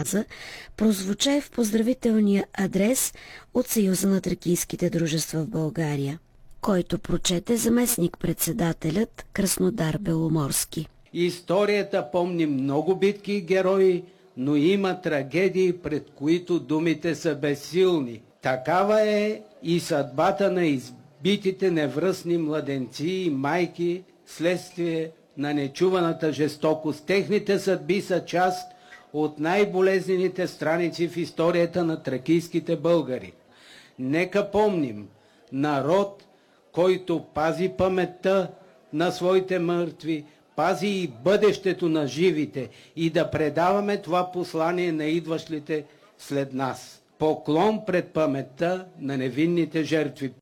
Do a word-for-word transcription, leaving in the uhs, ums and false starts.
омраза прозвуча в поздравителния адрес от Съюза на тракийските дружества в България, който прочете заместник-председателят Краснодар Беломорски. Историята помни много битки и герои, но има трагедии, пред които думите са безсилни. Такава е и съдбата на избитите невръстни младенци и майки следствие на нечуваната жестокост. Техните съдби са част от най-болезнените страници в историята на тракийските българи. Нека помним народ, който пази паметта на своите мъртви, пази и бъдещето на живите и да предаваме това послание на идващите след нас. Поклон пред паметта на невинните жертви.